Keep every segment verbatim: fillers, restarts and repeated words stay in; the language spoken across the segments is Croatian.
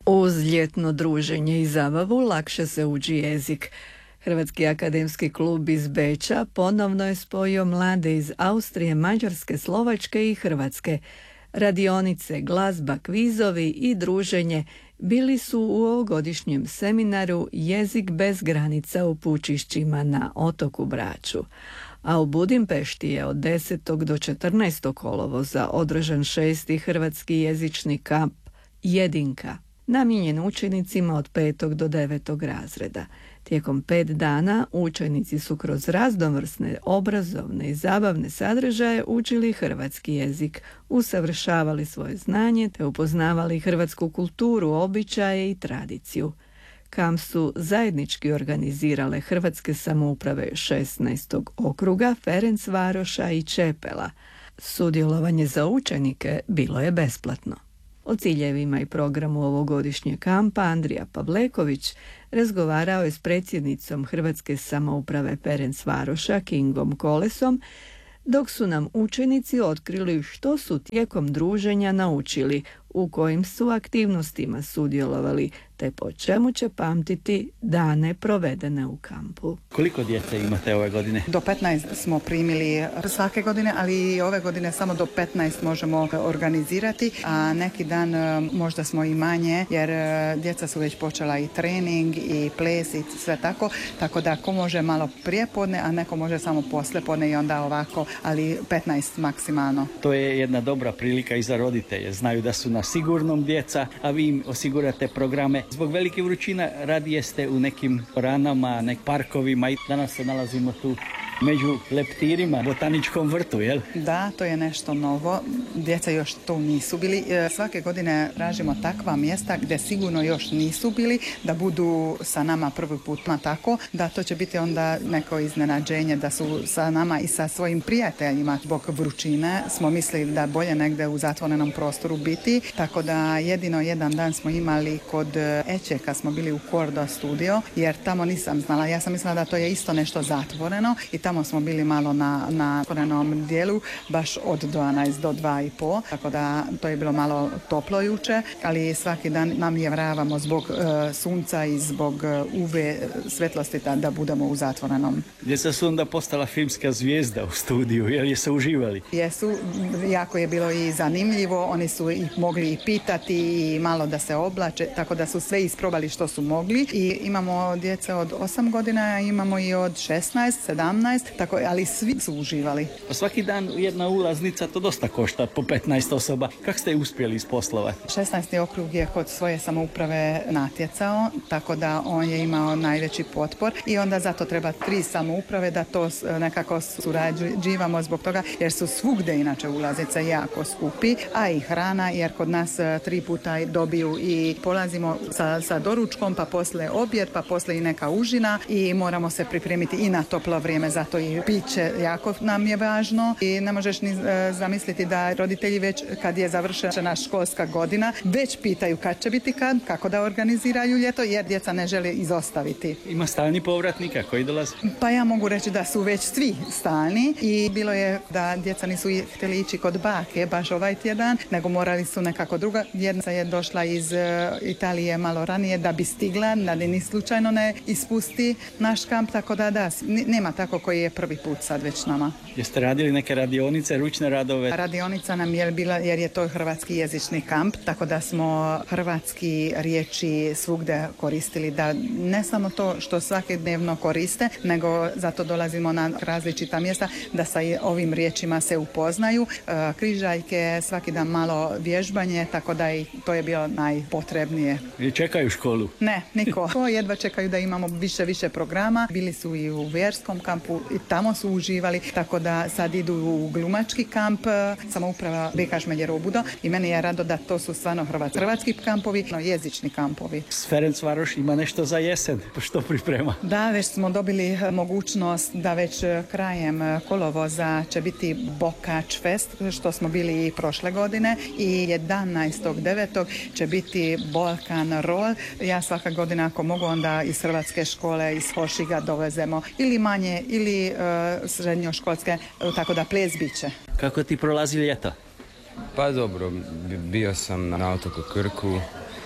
Uz ljetno druženje i zabavu lakše se uči jezik. Hrvatski akademski klub iz Beča ponovno je spojio mlade iz Austrije, Mađarske, Slovačke i Hrvatske. Radionice, glazba, kvizovi i druženje bili su u ovogodišnjem seminaru Jezik bez granica u Pučišćima na otoku Braču. A u Budimpešti je od desetog do četrnaestog kolovoza održan šesti hrvatski jezični kamp Jedinka, namijenjen učenicima od petog do devetog razreda. Tijekom pet dana učenici su kroz raznovrsne obrazovne i zabavne sadržaje učili hrvatski jezik, usavršavali svoje znanje te upoznavali hrvatsku kulturu, običaje i tradiciju. Kamp su zajednički organizirale Hrvatske samouprave šesnaestog okruga, Ferencvaroša i Čepela. Sudjelovanje za učenike bilo je besplatno. O ciljevima i programu ovogodišnjeg kampa Andrija Pavleković razgovarao je s predsjednicom Hrvatske samouprave Ferencvaroša Kingom Kolesom, dok su nam učenici otkrili što su tijekom druženja naučili, u kojim su aktivnostima sudjelovali, te po čemu će pamtiti dane provedene u kampu. Koliko djece imate ove godine? Do petnaest smo primili svake godine, ali i ove godine samo do petnaest možemo organizirati, a neki dan možda smo i manje, jer djeca su već počela i trening i ples i sve tako, tako da ko može malo prije podne, a neko može samo poslije podne i onda ovako, ali petnaest maksimalno. To je jedna dobra prilika i za roditelje. Znaju da su na sigurnom djeca, a vi im osigurate programe. Zbog velike vrućina radije ste u nekim ranama, nek parkovima i danas se nalazimo tu među leptirima, botaničkom vrtu, jel? Da, to je nešto novo. Djeca još to nisu bili. Svake godine tražimo takva mjesta gdje sigurno još nisu bili, da budu sa nama prvi put na tako, da to će biti onda neko iznenađenje, da su sa nama i sa svojim prijateljima. Zbog vrućine smo mislili da bolje negdje u zatvorenom prostoru biti, tako da jedino jedan dan smo imali kod Eće kad smo bili u Kordo studio, jer tamo nisam znala. Ja sam mislila da to je isto nešto zatvoreno i tamo smo bili malo na, na otvorenom dijelu, baš od dvanaest do dva i pol, tako da to je bilo malo toplo juče, ali svaki dan namjeravamo zbog uh, sunca i zbog uh, U V svjetlosti da, da budemo u zatvorenom. Djeca su onda postala filmska zvijezda u studiju, jer je se uživali? Jesu, jako je bilo i zanimljivo, oni su ih mogli i pitati i malo da se oblače, tako da su sve isprobali što su mogli i imamo djece od osam godina, imamo i od šesnaest, sedamnaest, tako, ali svi su uživali. A svaki dan jedna ulaznica to dosta košta, po petnaest osoba. Kako ste uspjeli isposlovati? šesnaesti okrug je kod svoje samouprave natjecao, tako da on je imao najveći potpor i onda zato treba tri samouprave da to nekako surađivamo zbog toga, jer su svugdje inače ulaznice jako skupi, a i hrana, jer kod nas tri puta dobiju i polazimo sa, sa doručkom, pa poslije objed, pa poslije i neka užina i moramo se pripremiti i na toplo vrijeme, zato i piće jako nam je važno i ne možeš ni e, zamisliti da roditelji već kad je završena školska godina već pitaju kad će biti kad, kako da organiziraju ljeto, jer djeca ne žele izostaviti. Ima stalni povratnika koji dolaze? Pa ja mogu reći da su već svi stalni i bilo je da djeca nisu htjeli ići kod bake baš ovaj tjedan, nego morali su nekako druga. Jedna je došla iz e, Italije malo ranije da bi stigla, da ni slučajno ne ispusti naš kamp, tako da da, nema tako koji je prvi put sad već nama. Jeste radili neke radionice, ručne radove? Radionica nam je bila, jer je to hrvatski jezični kamp, tako da smo hrvatski riječi svugdje koristili, da ne samo to što svakodnevno koriste, nego zato dolazimo na različita mjesta da sa ovim riječima se upoznaju. Križaljke, svaki dan malo vježbanje, tako da i to je bilo najpotrebnije. I čekaju školu? Ne, niko. Jedva čekaju da imamo više, više programa. Bili su i u vjerskom kampu i tamo su uživali, tako da sad idu u glumački kamp, samouprava Beka Žmeljerobudo i meni je rado da to su stvarno hrvatski, hrvatski kampovi, no jezični kampovi. Ferencvaroš ima nešto za jesen, što priprema? Da, već smo dobili mogućnost da već krajem kolovoza će biti Bokač Fest, što smo bili i prošle godine, i jedanaestog devetog će biti Balkan Roll. Ja svaka godina ako mogu onda iz hrvatske škole, iz Hošiga dovezemo ili manje ili uh, srednjoškolske, tako da ples biće. Kako ti prolazi ljeto? Pa dobro, bio sam na otoku Krku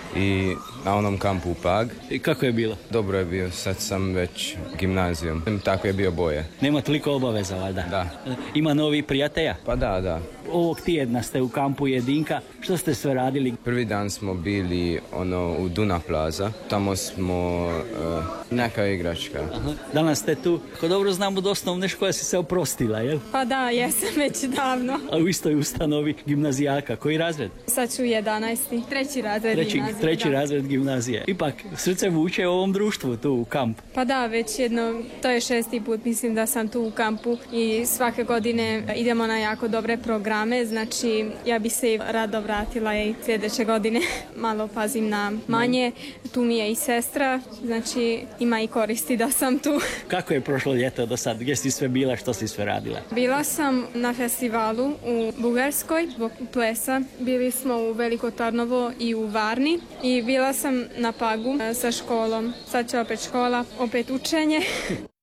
i na onom kampu u Pag. I kako je bilo? Dobro je bio, sad sam već gimnazijom. Tako je bio boje. Nema toliko obaveza, valjda? Da. Ima novi prijatelja? Pa da, da. Ovog tjedna ste u kampu Jedinka. Što ste sve radili? Prvi dan smo bili ono u Duna Plaza. Tamo smo uh, neka igračka. Aha. Danas ste tu. Ako dobro znam, od osnovne škole si se oprostila, jel? Pa da, jesam već davno. A u istoj ustanovi gimnazijaka. Koji razred? Sad ću jedanaesti. Treći razred treći, gimnazije. Treći da. razred gimnazije. Ipak, srce vuče u ovom društvu tu u kamp. Pa da, već jedno, to je šesti put, mislim da sam tu u kampu i svake godine idemo na jako dobre programe, znači ja bi se rado vratila i sljedeće godine. Malo pazim na manje, tu mi je i sestra, znači ima i koristi da sam tu. Kako je prošlo ljeto do sad? Gdje si sve bila, što si sve radila? Bila sam na festivalu u Bugarskoj zbog plesa. Bili smo u Veliko Tarnovo i u Varni i bila sam na Pagu sa školom. Sad će opet škola, opet učenje.